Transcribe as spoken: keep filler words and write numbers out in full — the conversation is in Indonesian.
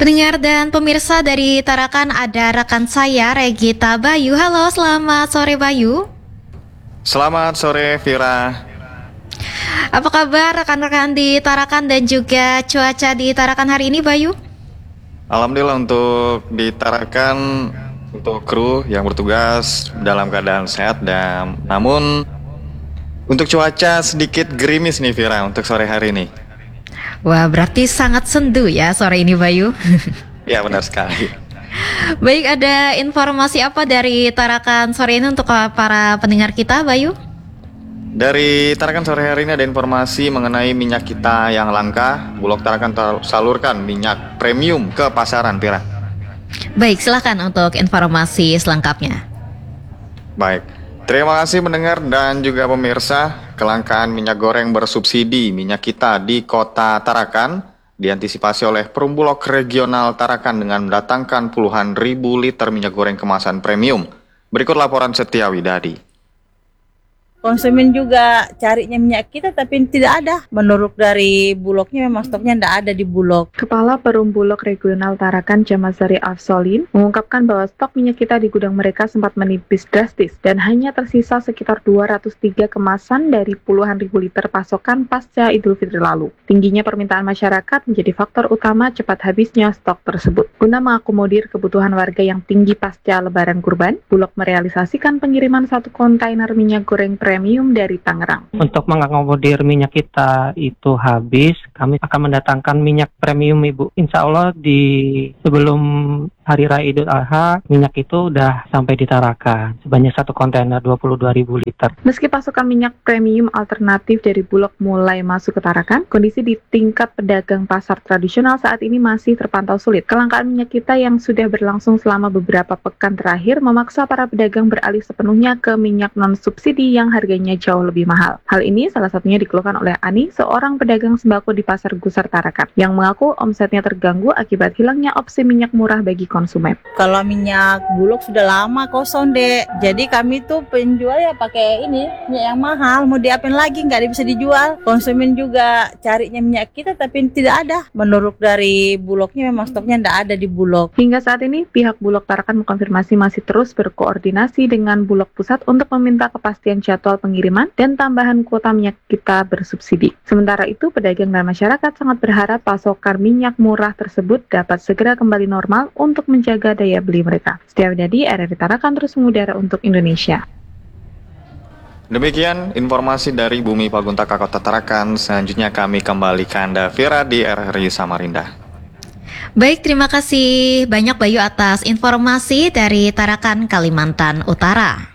Pendengar dan pemirsa dari Tarakan ada rekan saya Regita Bayu. Halo, selamat sore Bayu. Selamat sore Vira. Apa kabar rekan-rekan di Tarakan dan juga cuaca di Tarakan hari ini Bayu? Alhamdulillah untuk di Tarakan, untuk kru yang bertugas dalam keadaan sehat, dan namun untuk cuaca sedikit gerimis nih Vira untuk sore hari ini. Wah, berarti sangat sendu ya sore ini Bayu. Ya, benar sekali. Baik, ada informasi apa dari Tarakan sore ini untuk para pendengar kita Bayu? Dari Tarakan sore hari ini ada informasi mengenai minyak kita yang langka. Bulog Tarakan salurkan minyak premium ke pasaran, Vira. Baik, silakan untuk informasi selengkapnya. Baik, terima kasih mendengar dan juga pemirsa. Kelangkaan minyak goreng bersubsidi minyak kita di kota Tarakan diantisipasi oleh Perumbulok Regional Tarakan dengan mendatangkan puluhan ribu liter minyak goreng kemasan premium. Berikut laporan Setia Widadi. Konsumen juga carinya minyak kita tapi tidak ada. Menurut dari Bulognya memang stoknya tidak ada di Bulog. Kepala Perumbulok Regional Tarakan Jamasari Afsolin mengungkapkan bahwa stok minyak kita di gudang mereka sempat menipis drastis dan hanya tersisa sekitar dua ratus tiga kemasan dari puluhan ribu liter pasokan pasca Idul Fitri lalu. Tingginya permintaan masyarakat menjadi faktor utama cepat habisnya stok tersebut. Guna mengakomodir kebutuhan warga yang tinggi pasca Lebaran Kurban, Bulog merealisasikan pengiriman satu kontainer minyak goreng premium dari Tangerang. Untuk mengakomodir minyak kita itu habis, kami akan mendatangkan minyak premium Ibu. Insya Allah di sebelum Hari Raya Idul Adha, minyak itu udah sampai di Tarakan. Sebanyak satu kontainer dua puluh dua ribu liter. Meski pasokan minyak premium alternatif dari Bulog mulai masuk ke Tarakan, kondisi di tingkat pedagang pasar tradisional saat ini masih terpantau sulit. Kelangkaan minyak kita yang sudah berlangsung selama beberapa pekan terakhir memaksa para pedagang beralih sepenuhnya ke minyak non-subsidi yang harganya jauh lebih mahal. Hal ini salah satunya dikeluhkan oleh Ani, seorang pedagang sembako di Pasar Gusar Tarakan, yang mengaku omsetnya terganggu akibat hilangnya opsi minyak murah bagi konsumen. Kalau minyak Bulog sudah lama kosong dek. Jadi kami tuh penjual ya pakai ini minyak yang mahal. Mau diapain lagi, nggak bisa dijual. Konsumen juga carinya minyak kita tapi tidak ada. Menurut dari Bulognya memang stoknya tidak ada di Bulog. Hingga saat ini pihak Bulog Tarakan mengkonfirmasi masih terus berkoordinasi dengan Bulog Pusat untuk meminta kepastian jadwal pengiriman dan tambahan kuota minyak kita bersubsidi. Sementara itu, pedagang dan masyarakat sangat berharap pasokan minyak murah tersebut dapat segera kembali normal untuk menjaga daya beli mereka. Setia Widadi, R R I Tarakan terus mengudara untuk Indonesia. Demikian informasi dari Bumi Paguntaka Kota Tarakan. Selanjutnya kami kembali ke Anda, Vira, di R R I Samarinda. Baik, terima kasih banyak Bayu atas informasi dari Tarakan, Kalimantan Utara.